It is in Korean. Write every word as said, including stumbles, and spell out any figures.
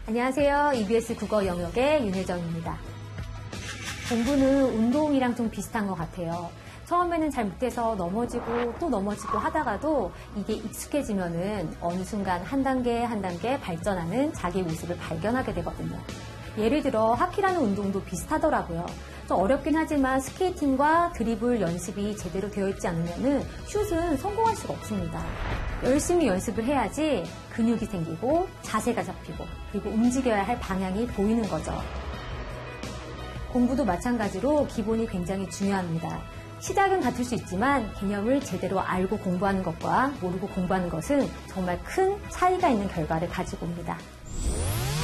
안녕하세요. 이비에스 국어 영역의 윤혜정입니다. 공부는 운동이랑 좀 비슷한 것 같아요. 처음에는 잘 못해서 넘어지고 또 넘어지고 하다가도 이게 익숙해지면은 어느 순간 한 단계 한 단계 발전하는 자기 모습을 발견하게 되거든요. 예를 들어 하키라는 운동도 비슷하더라고요. 좀 어렵긴 하지만 스케이팅과 드리블 연습이 제대로 되어 있지 않으면은 슛은 성공할 수가 없습니다. 열심히 연습을 해야지 근육이 생기고 자세가 잡히고 그리고 움직여야 할 방향이 보이는 거죠. 공부도 마찬가지로 기본이 굉장히 중요합니다. 시작은 같을 수 있지만 개념을 제대로 알고 공부하는 것과 모르고 공부하는 것은 정말 큰 차이가 있는 결과를 가지고 옵니다.